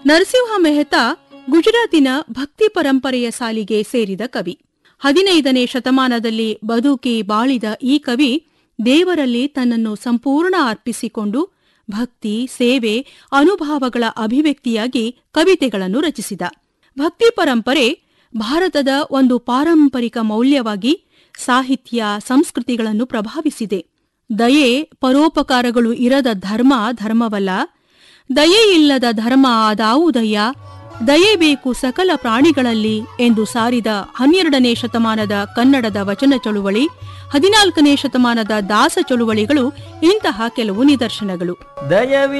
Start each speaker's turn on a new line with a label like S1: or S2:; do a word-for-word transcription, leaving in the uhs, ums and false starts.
S1: ನರಸಿಂಹ ಮೆಹ್ತಾ ಗುಜರಾತಿನ ಭಕ್ತಿ ಪರಂಪರೆಯ ಸಾಲಿಗೆ ಸೇರಿದ ಕವಿ. ಹದಿನೈದನೇ ಶತಮಾನದಲ್ಲಿ ಬದುಕಿ ಬಾಳಿದ ಈ ಕವಿ ದೇವರಲ್ಲಿ ತನ್ನನ್ನು ಸಂಪೂರ್ಣ ಅರ್ಪಿಸಿಕೊಂಡು ಭಕ್ತಿ, ಸೇವೆ, ಅನುಭಾವಗಳ ಅಭಿವ್ಯಕ್ತಿಯಾಗಿ ಕವಿತೆಗಳನ್ನು ರಚಿಸಿದ. ಭಕ್ತಿ ಪರಂಪರೆ ಭಾರತದ ಒಂದು ಪಾರಂಪರಿಕ ಮೌಲ್ಯವಾಗಿ ಸಾಹಿತ್ಯ, ಸಂಸ್ಕೃತಿಗಳನ್ನು ಪ್ರಭಾವಿಸಿದೆ. ದಯೆ, ಪರೋಪಕಾರಗಳು ಇರದ ಧರ್ಮ ಧರ್ಮವಲ್ಲ, ದಯೆಯಿಲ್ಲದ ಧರ್ಮ ಅದಾವುದಯ್ಯ, ದಯೆ ಬೇಕು ಸಕಲ ಪ್ರಾಣಿಗಳಲ್ಲಿ ಎಂದು ಸಾರಿದ ಹನ್ನೆರಡನೇ ಶತಮಾನದ ಕನ್ನಡದ ವಚನ ಚಳುವಳಿ, ಹದಿನಾಲ್ಕನೇ ಶತಮಾನದ ದಾಸ ಚಳುವಳಿಗಳು ಇಂತಹ ಕೆಲವು ನಿದರ್ಶನಗಳು.